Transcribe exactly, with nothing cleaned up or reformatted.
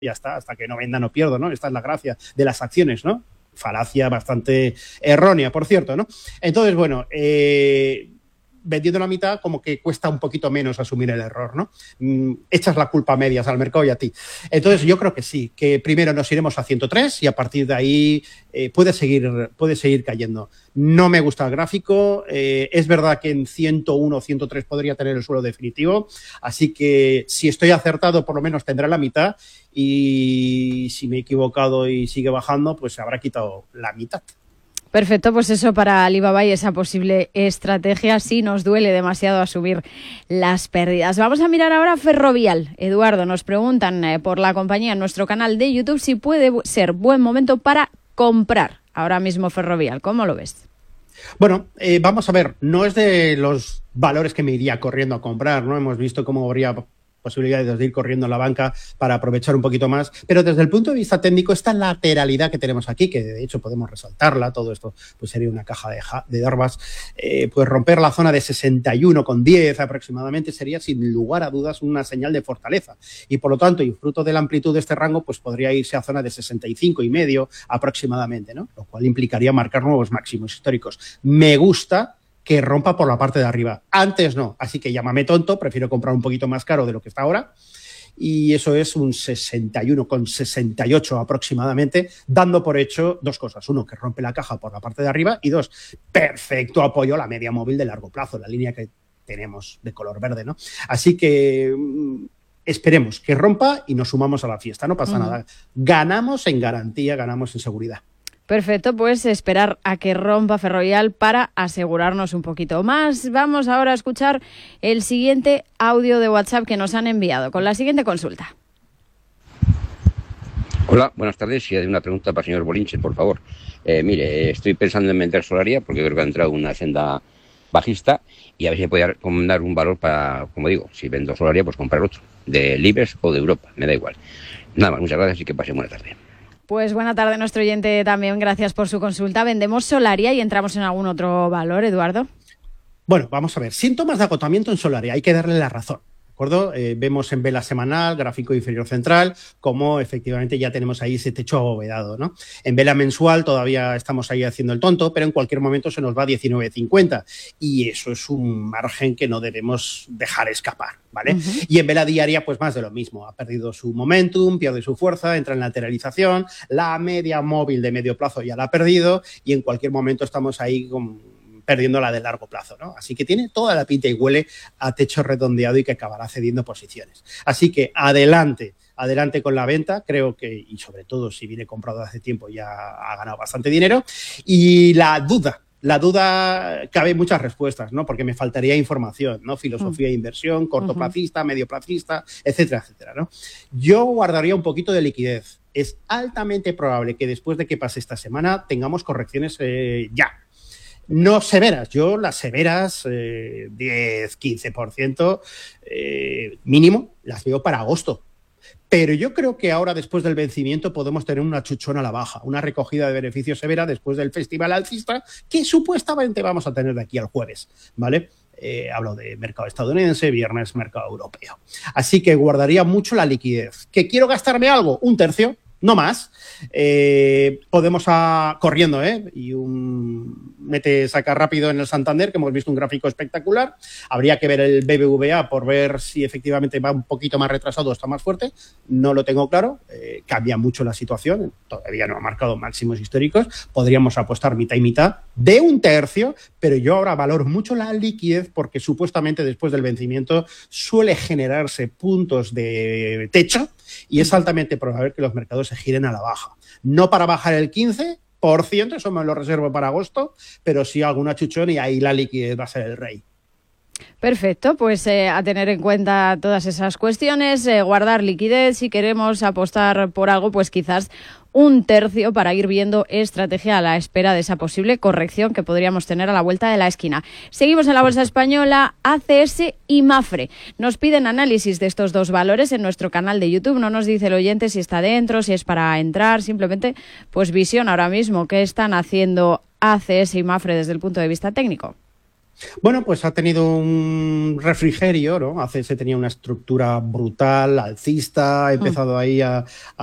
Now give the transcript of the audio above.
ya está, hasta que no venda no pierdo, ¿no? Esta es la gracia de las acciones, ¿no? Falacia bastante errónea, por cierto, ¿no? Entonces, bueno, eh, vendiendo la mitad como que cuesta un poquito menos asumir el error, ¿no? Mm, echas la culpa a medias al mercado y a ti. Entonces, yo creo que sí, que primero nos iremos a ciento tres y a partir de ahí eh, puede seguir, puede seguir cayendo. No me gusta el gráfico, eh, es verdad que en ciento uno, ciento tres podría tener el suelo definitivo, así que si estoy acertado por lo menos tendrá la mitad y si me he equivocado y sigue bajando, pues se habrá quitado la mitad. Perfecto, pues eso para Alibaba y esa posible estrategia, si nos duele demasiado asumir las pérdidas. Vamos a mirar ahora Ferrovial. Eduardo, nos preguntan eh, por la compañía en nuestro canal de YouTube si puede ser buen momento para comprar ahora mismo Ferrovial. ¿Cómo lo ves? Bueno, eh, vamos a ver, no es de los valores que me iría corriendo a comprar, ¿no? Hemos visto cómo habría posibilidades de ir corriendo en la banca para aprovechar un poquito más, pero desde el punto de vista técnico esta lateralidad que tenemos aquí, que de hecho podemos resaltarla, todo esto pues sería una caja de, de Darbas, eh, pues romper la zona de sesenta y uno con diez aproximadamente sería sin lugar a dudas una señal de fortaleza y por lo tanto y fruto de la amplitud de este rango pues podría irse a zona de sesenta y cinco y medio aproximadamente, ¿no? Lo cual implicaría marcar nuevos máximos históricos. Me gusta que rompa por la parte de arriba. Antes no, así que llámame tonto, prefiero comprar un poquito más caro de lo que está ahora y eso es un sesenta y uno con sesenta y ocho aproximadamente, dando por hecho dos cosas. Uno, que rompe la caja por la parte de arriba y dos, perfecto apoyo a la media móvil de largo plazo, la línea que tenemos de color verde, ¿no? Así que mmm, esperemos que rompa y nos sumamos a la fiesta, no pasa uh-huh. nada. Ganamos en garantía, ganamos en seguridad. Perfecto, pues esperar a que rompa Ferrovial para asegurarnos un poquito más. Vamos ahora a escuchar el siguiente audio de WhatsApp que nos han enviado con la siguiente consulta. Hola, buenas tardes. Si hay una pregunta para el señor Bolinche, por favor. Eh, mire, estoy pensando en vender Solaria porque creo que ha entrado una senda bajista y a ver si me puede recomendar un valor para, como digo, si vendo Solaria, pues comprar otro, de Libres o de Europa, me da igual. Nada más, muchas gracias y que pase buena tarde. Pues buena tarde, nuestro oyente también. Gracias por su consulta. ¿Vendemos Solaria y entramos en algún otro valor, Eduardo? Bueno, vamos a ver. Síntomas de agotamiento en Solaria. Hay que darle la razón. ¿De acuerdo? Eh, vemos en vela semanal, gráfico inferior central, cómo efectivamente ya tenemos ahí ese techo abovedado, ¿no? En vela mensual todavía estamos ahí haciendo el tonto, pero en cualquier momento se nos va a diecinueve cincuenta y eso es un margen que no debemos dejar escapar, ¿vale? Uh-huh. Y en vela diaria, pues más de lo mismo. Ha perdido su momentum, pierde su fuerza, entra en lateralización, la media móvil de medio plazo ya la ha perdido y en cualquier momento estamos ahí con perdiendo la de largo plazo, ¿no? Así que tiene toda la pinta y huele a techo redondeado y que acabará cediendo posiciones. Así que adelante, adelante con la venta, creo que, y sobre todo si viene comprado hace tiempo ya ha ganado bastante dinero. Y la duda, la duda, cabe muchas respuestas, ¿no? Porque me faltaría información, ¿no? Filosofía de inversión, cortoplacista, medioplacista, etcétera, etcétera, ¿no? Yo guardaría un poquito de liquidez. Es altamente probable que después de que pase esta semana tengamos correcciones eh, ya. No severas, yo las severas, eh, diez, quince por ciento eh, mínimo, las veo para agosto. Pero yo creo que ahora, después del vencimiento, podemos tener una chuchona a la baja, una recogida de beneficios severa después del festival alcista que supuestamente vamos a tener de aquí al jueves, ¿vale? Eh, hablo de mercado estadounidense, viernes mercado europeo. Así que guardaría mucho la liquidez. ¿Que quiero gastarme algo? Un tercio. No más, eh, podemos a, corriendo, ¿eh? Y un mete saca rápido en el Santander, que hemos visto un gráfico espectacular. Habría que ver el B B V A por ver si efectivamente va un poquito más retrasado o está más fuerte. No lo tengo claro, eh, cambia mucho la situación, todavía no ha marcado máximos históricos. Podríamos apostar mitad y mitad de un tercio, pero yo ahora valoro mucho la liquidez porque supuestamente después del vencimiento suele generarse puntos de techo y es altamente probable que los mercados se giren a la baja. No para bajar el quince por ciento, eso me lo reservo para agosto, pero sí alguna chuchón y ahí la liquidez va a ser el rey. Perfecto, pues eh, a tener en cuenta todas esas cuestiones, eh, guardar liquidez, si queremos apostar por algo, pues quizás un tercio para ir viendo estrategia a la espera de esa posible corrección que podríamos tener a la vuelta de la esquina. Seguimos en la bolsa española, A C S y Mafre. Nos piden análisis de estos dos valores en nuestro canal de YouTube. No nos dice el oyente si está dentro, si es para entrar, simplemente pues visión ahora mismo. ¿Qué están haciendo A C S y Mafre desde el punto de vista técnico? Bueno, pues ha tenido un refrigerio, ¿no? Hace se tenía una estructura brutal, alcista, ha empezado ahí a,